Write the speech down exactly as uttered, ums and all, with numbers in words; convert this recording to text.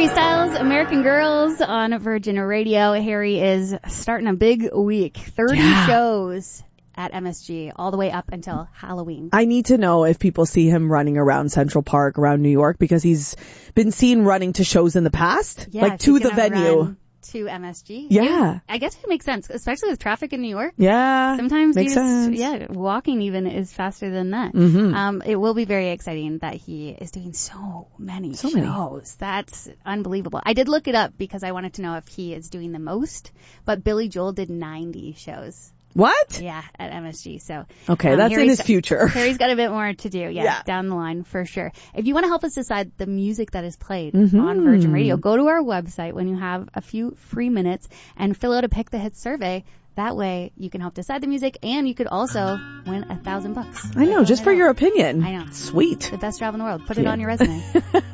Harry Styles, American Girls on Virgin Radio. Harry is starting a big week. thirty yeah. shows at M S G all the way up until Halloween. I need to know if people see him running around Central Park, around New York, because he's been seen running to shows in the past, yeah, like to the venue. To M S G. Yeah. yeah. I guess it makes sense, especially with traffic in New York. Yeah. Sometimes makes you just, sense. yeah, walking even is faster than that. Mm-hmm. Um, it will be very exciting that he is doing so many so shows. Many. That's unbelievable. I did look it up because I wanted to know if he is doing the most, but Billy Joel did ninety shows. What? Yeah, at M S G. So okay, um, that's Harry's in his got, future. Harry's got a bit more to do. Yeah, yeah, down the line for sure. If you want to help us decide the music that is played mm-hmm. on Virgin Radio, go to our website when you have a few free minutes and fill out a Pick the Hits survey. That way you can help decide the music, and you could also win a thousand bucks. I know, just for your opinion. I know. Sweet. The best job in the world. Put it yeah. on your resume.